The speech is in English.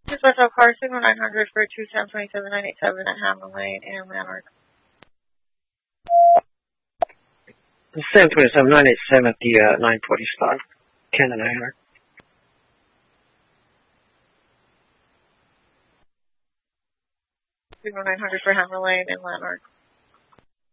Just left out car signal 900 for 2727987 at Hamlin Lane and Landmark. The 727-987 at the 940 spot. Canada 900. Signal 900 for Hamlin Lane and Landmark.